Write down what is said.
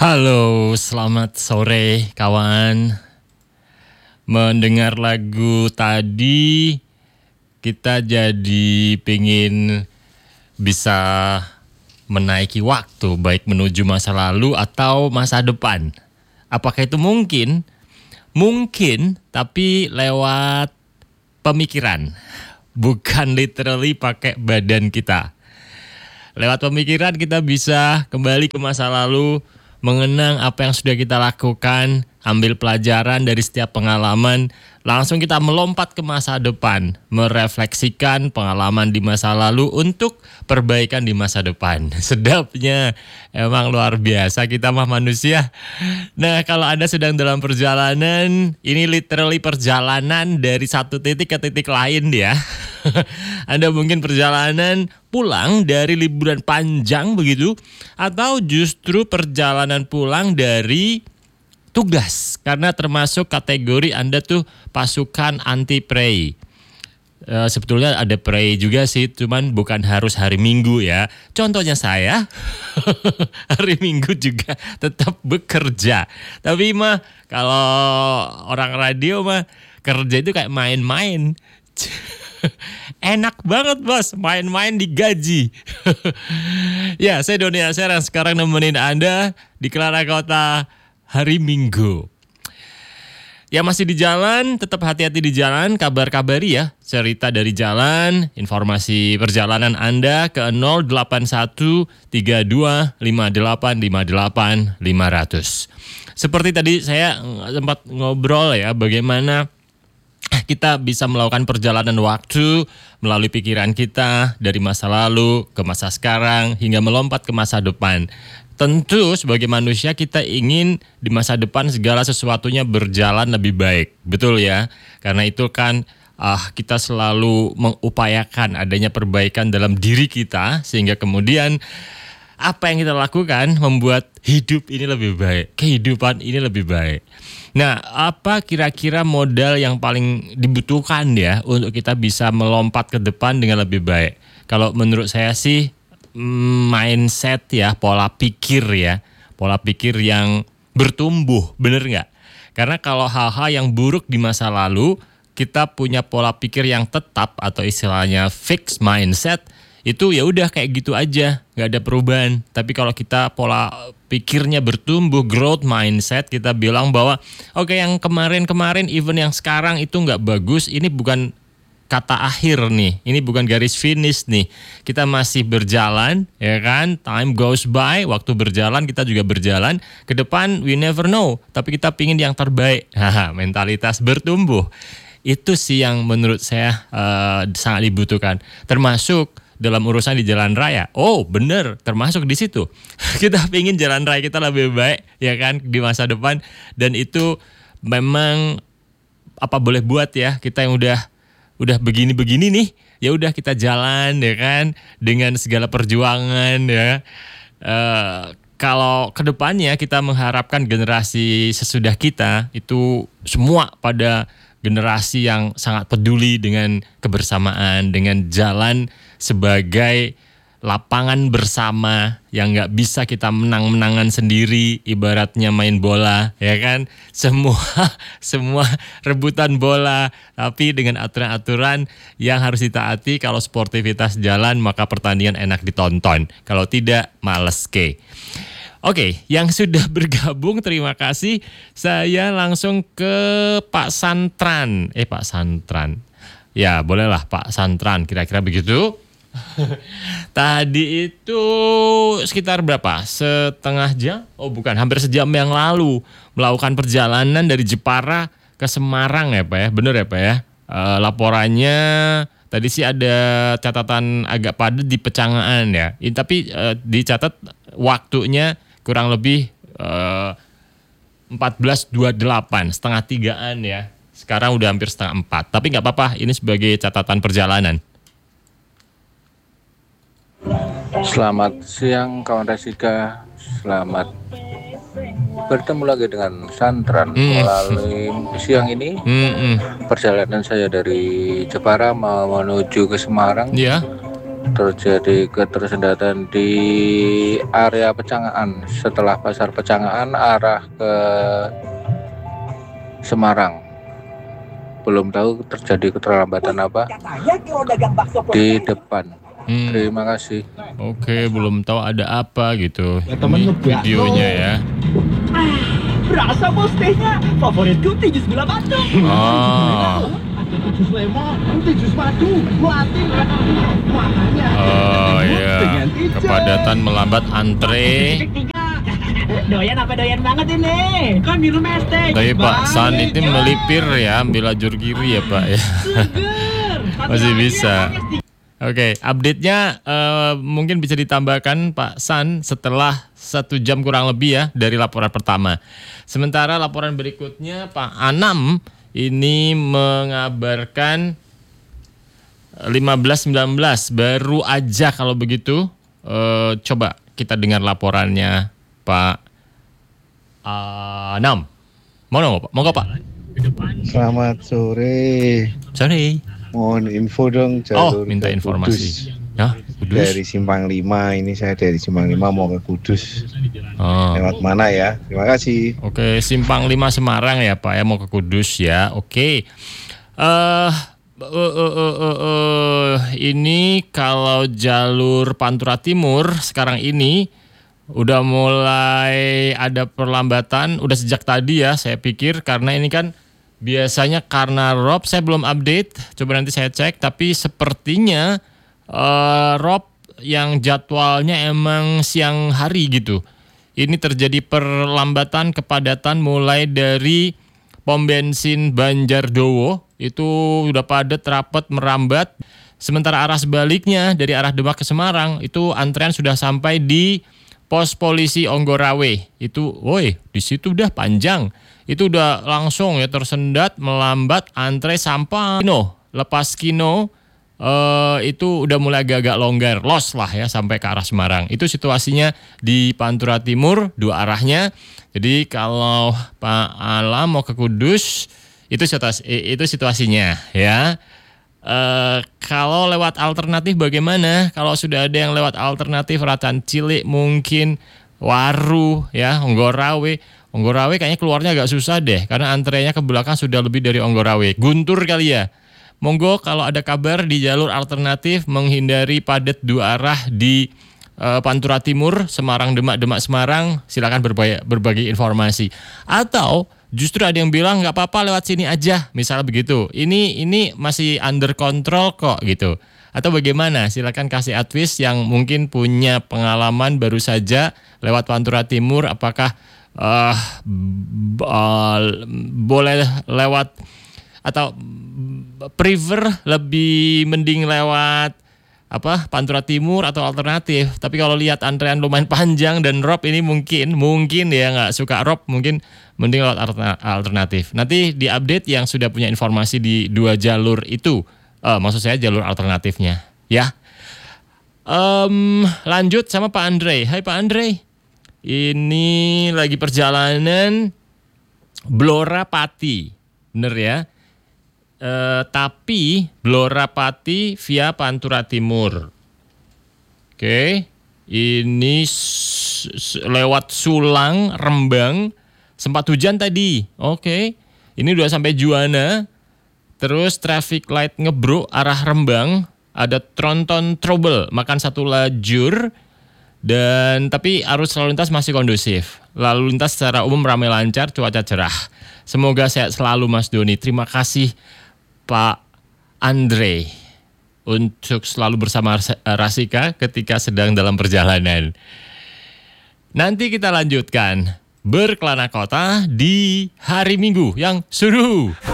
Halo, selamat sore kawan. Mendengar lagu tadi, kita jadi pengen bisa menaiki waktu, baik menuju masa lalu atau masa depan. Apakah itu mungkin? Mungkin, tapi lewat pemikiran. Bukan literally pakai badan kita. Lewat pemikiran kita bisa kembali ke masa lalu, mengenang apa yang sudah kita lakukan, ambil pelajaran dari setiap pengalaman, langsung kita melompat ke masa depan, merefleksikan pengalaman di masa lalu untuk perbaikan di masa depan. Sedapnya, emang luar biasa kita mah manusia. Nah, kalau Anda sedang dalam perjalanan, ini literally perjalanan dari satu titik ke titik lain ya. Anda mungkin perjalanan pulang dari liburan panjang begitu, atau justru perjalanan pulang dari tugas, karena termasuk kategori Anda tuh pasukan anti prey. Sebetulnya ada prey juga sih, cuman bukan harus hari Minggu ya. Contohnya saya hari Minggu juga tetap bekerja. Tapi mah kalau orang radio mah kerja itu kayak main-main. Enak banget bos, main-main digaji. Ya, saya Doni Aser yang sekarang nemenin Anda di Kelana Kota hari Minggu. Ya masih di jalan, tetap hati-hati di jalan, kabar-kabari ya, cerita dari jalan, informasi perjalanan Anda ke 081 32 58 58 500. Seperti tadi saya sempat ngobrol ya, bagaimana kita bisa melakukan perjalanan waktu melalui pikiran kita dari masa lalu ke masa sekarang hingga melompat ke masa depan. Tentu sebagai manusia kita ingin di masa depan segala sesuatunya berjalan lebih baik. Betul ya? Karena itu kan kita selalu mengupayakan adanya perbaikan dalam diri kita sehingga kemudian apa yang kita lakukan membuat hidup ini lebih baik, kehidupan ini lebih baik. Nah, apa kira-kira modal yang paling dibutuhkan ya untuk kita bisa melompat ke depan dengan lebih baik? Kalau menurut saya sih mindset ya, pola pikir ya, pola pikir yang bertumbuh, bener nggak? Karena kalau hal-hal yang buruk di masa lalu, kita punya pola pikir yang tetap atau istilahnya fixed mindset, itu ya udah kayak gitu aja, nggak ada perubahan. Tapi kalau kita pola pikirnya bertumbuh, growth mindset, kita bilang bahwa oke, yang kemarin-kemarin, even yang sekarang itu nggak bagus, ini bukan kata akhir nih, ini bukan garis finish nih. Kita masih berjalan, ya kan? Time goes by, waktu berjalan, kita juga berjalan. Ke depan we never know, tapi kita pingin yang terbaik. Mentalitas bertumbuh. Itu sih yang menurut saya sangat dibutuhkan. Termasuk dalam urusan di jalan raya. Oh bener, termasuk di situ. Kita pingin jalan raya kita lebih baik, ya kan, di masa depan. Dan itu memang apa boleh buat ya, kita yang udah begini-begini nih, ya udah kita jalan, ya kan, dengan segala perjuangan ya. Kalau kedepannya kita mengharapkan generasi sesudah kita itu semua pada generasi yang sangat peduli dengan kebersamaan, dengan jalan sebagai lapangan bersama yang nggak bisa kita menang-menangan sendiri, ibaratnya main bola, ya kan? Semua rebutan bola, tapi dengan aturan-aturan yang harus ditaati. Kalau sportivitas jalan, maka pertandingan enak ditonton. Kalau tidak, males ke. Oke, yang sudah bergabung terima kasih. Saya langsung ke Pak Santran. Pak Santran. Ya, bolehlah Pak Santran, kira-kira begitu. Tadi itu sekitar berapa? Setengah jam? Oh bukan, hampir sejam yang lalu melakukan perjalanan dari Jepara ke Semarang ya Pak ya. Bener ya Pak ya. Laporannya tadi sih ada catatan agak padat di Pecangaan ya. Tapi dicatat waktunya kurang lebih 14.28, setengah tigaan ya. Sekarang udah hampir setengah 4. Tapi nggak apa-apa, ini sebagai catatan perjalanan. Selamat siang kawan Resika, selamat bertemu lagi dengan Santran melalui siang ini. Perjalanan saya dari Jepara mau menuju ke Semarang. terjadi ketersendatan di area Pecangaan setelah pasar Pecangaan arah ke Semarang. Belum tahu terjadi keterlambatan apa di depan. Terima kasih. Oke, belum tahu ada apa gitu. Ini videonya ya. Berasa bos tehnya. Favoritku teh jus gula batu. Oh. Jus lemon, jus madu, buatin. Makanya. Oh iya. Kepadatan melambat antre. Doyan apa doyan banget ini? Kan minum es teh. Tapi Pak San itu melipir ya, ambil lajur kiri ya Pak ya. Masih bisa. Oke, update-nya mungkin bisa ditambahkan Pak San setelah 1 jam kurang lebih ya dari laporan pertama. Sementara laporan berikutnya Pak Anam ini mengabarkan 15-19 baru aja kalau begitu. Coba kita dengar laporannya Pak Anam. Mau Pak? Selamat sore. Sorry. Mohon info dong jalur minta ke informasi. Kudus. Ya, Kudus. Dari Simpang 5, ini saya dari Simpang 5 mau ke Kudus. Oh. Lewat mana ya? Terima kasih. Oke, Simpang 5 Semarang ya Pak ya, mau ke Kudus ya. Oke. Ini kalau jalur Pantura Timur sekarang ini udah mulai ada perlambatan, udah sejak tadi ya saya pikir, karena ini kan biasanya karena rob, saya belum update, coba nanti saya cek, tapi sepertinya rob yang jadwalnya emang siang hari gitu. Ini terjadi perlambatan kepadatan mulai dari pom bensin Banjardowo, itu udah padat, rapat, merambat. Sementara arah sebaliknya dari arah Demak ke Semarang, itu antrean sudah sampai di pos polisi Onggorawe. Itu, woi, di situ udah panjang. Itu udah langsung ya tersendat, melambat, antre sampai lepas Kino itu udah mulai agak longgar, los lah ya sampai ke arah Semarang. Itu situasinya di Pantura Timur, dua arahnya. Jadi kalau Pak Alam mau ke Kudus, itu situasinya ya. Kalau lewat alternatif bagaimana? Kalau sudah ada yang lewat alternatif Ratan Cilik, mungkin Waru ya, Onggorawe kayaknya keluarnya agak susah deh, karena antrenya ke belakang sudah lebih dari Onggorawe. Guntur kali ya. Monggo kalau ada kabar di jalur alternatif menghindari padat dua arah di Pantura Timur, Semarang Demak, Demak Semarang, silakan berbagi informasi. Atau justru ada yang bilang nggak apa-apa lewat sini aja, misalnya begitu. Ini masih under control kok gitu. Atau bagaimana? Silakan kasih advice yang mungkin punya pengalaman baru saja lewat Pantura Timur, apakah boleh lewat atau prefer lebih mending lewat Pantura Timur atau alternatif. Tapi kalau lihat antrean lumayan panjang dan rob ini mungkin ya nggak suka rob, mungkin mending lewat alternatif. Nanti diupdate yang sudah punya informasi di dua jalur itu, maksud saya jalur alternatifnya ya. Lanjut sama Pak Andre. Hai Pak Andre, ini lagi perjalanan Blora Pati, bener ya? Tapi Blora Pati via Pantura Timur. Oke, ini lewat Sulang, Rembang, sempat hujan tadi. Oke, ini udah sampai Juwana. Terus traffic light ngebruk arah Rembang, ada tronton trouble, makan satu lajur. Dan tapi arus lalu lintas masih kondusif. Lalu lintas secara umum ramai lancar, cuaca cerah. Semoga sehat selalu Mas Doni. Terima kasih Pak Andre untuk selalu bersama Rasika ketika sedang dalam perjalanan. Nanti kita lanjutkan berkelana kota di hari Minggu yang seru.